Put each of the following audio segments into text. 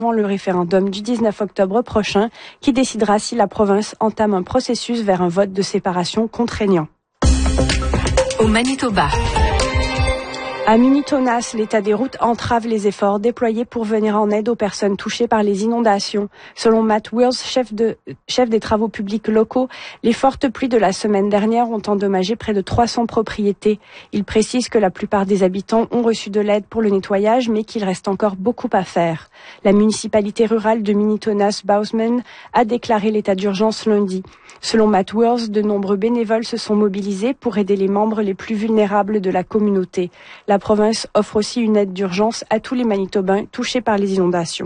le référendum du 19 octobre prochain qui décidera si la province entame un processus vers un vote de séparation contraignant. Au Manitoba. À Minitonas, l'état des routes entrave les efforts déployés pour venir en aide aux personnes touchées par les inondations. Selon Matt Wills, chef des travaux publics locaux, les fortes pluies de la semaine dernière ont endommagé près de 300 propriétés. Il précise que la plupart des habitants ont reçu de l'aide pour le nettoyage, mais qu'il reste encore beaucoup à faire. La municipalité rurale de Minitonas-Bousman a déclaré l'état d'urgence lundi. Selon Matt Wills, de nombreux bénévoles se sont mobilisés pour aider les membres les plus vulnérables de la communauté. La province offre aussi une aide d'urgence à tous les Manitobains touchés par les inondations.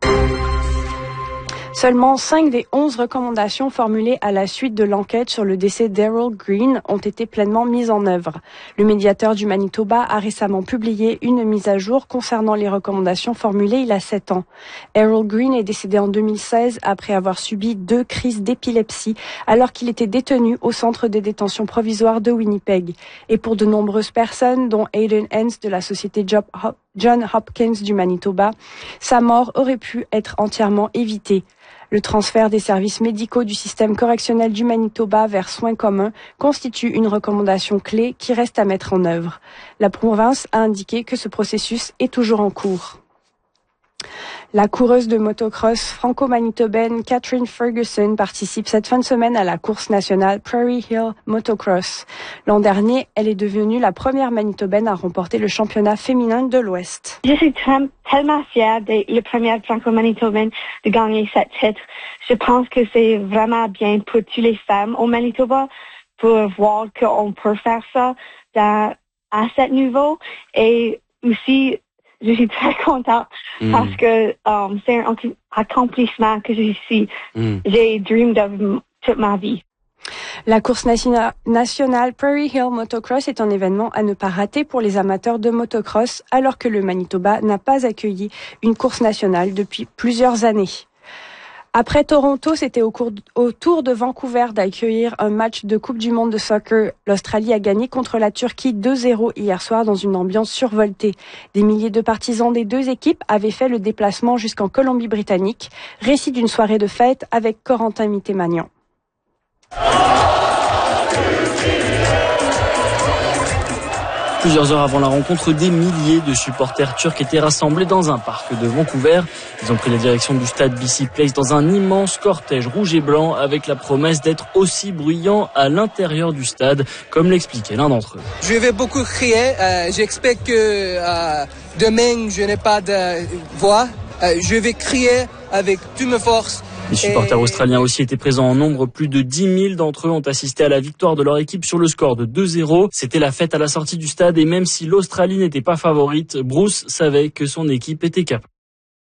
Seulement 5 des 11 recommandations formulées à la suite de l'enquête sur le décès d'Errol Green ont été pleinement mises en œuvre. Le médiateur du Manitoba a récemment publié une mise à jour concernant les recommandations formulées il y a 7 ans. Errol Green est décédé en 2016 après avoir subi 2 crises d'épilepsie alors qu'il était détenu au centre de détention provisoire de Winnipeg. Et pour de nombreuses personnes, dont Aiden Hens de la société John Hopkins du Manitoba, sa mort aurait pu être entièrement évitée. Le transfert des services médicaux du système correctionnel du Manitoba vers soins communs constitue une recommandation clé qui reste à mettre en œuvre. La province a indiqué que ce processus est toujours en cours. La coureuse de motocross franco-manitobaine Catherine Ferguson participe cette fin de semaine à la course nationale Prairie Hill Motocross. L'an dernier, elle est devenue la première manitobaine à remporter le championnat féminin de l'Ouest. Je suis tellement fière d'être la première franco-manitobaine de gagner cette titre. Je pense que c'est vraiment bien pour toutes les femmes au Manitoba pour voir qu'on peut faire ça à ce niveau. Et aussi, je suis très contente parce que c'est un accomplissement que j'ai dreamed de toute ma vie. La course nationale Prairie Hill Motocross est un événement à ne pas rater pour les amateurs de motocross alors que le Manitoba n'a pas accueilli une course nationale depuis plusieurs années. Après Toronto, c'était au tour de Vancouver d'accueillir un match de Coupe du monde de soccer. L'Australie a gagné contre la Turquie 2-0 hier soir dans une ambiance survoltée. Des milliers de partisans des deux équipes avaient fait le déplacement jusqu'en Colombie-Britannique. Récit d'une soirée de fête avec Corentin Mitté-Magnan. Plusieurs heures avant la rencontre, des milliers de supporters turcs étaient rassemblés dans un parc de Vancouver. Ils ont pris la direction du stade BC Place dans un immense cortège rouge et blanc avec la promesse d'être aussi bruyant à l'intérieur du stade, comme l'expliquait l'un d'entre eux. Je vais beaucoup crier. J'espère que demain, je n'ai pas de voix. Je vais crier avec toute ma force. Les supporters australiens aussi étaient présents en nombre. Plus de 10 000 d'entre eux ont assisté à la victoire de leur équipe sur le score de 2-0. C'était la fête à la sortie du stade et même si l'Australie n'était pas favorite, Bruce savait que son équipe était capable.